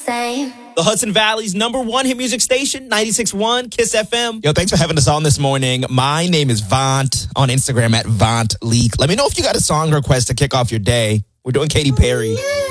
same. The Hudson Valley's #1 hit music station, 96.1 Kiss FM. Yo, thanks for having us on this morning. My name is Vaunt on Instagram @VauntLeak. Let me know if you got a song request to kick off your day. We're doing Katy Perry.